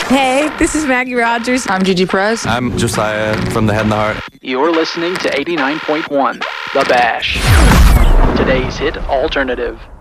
Hey, this is Maggie Rogers. I'm Gigi Perez. I'm Josiah from The Head and the Heart. You're listening to 89.1, The Bash. Today's hit alternative.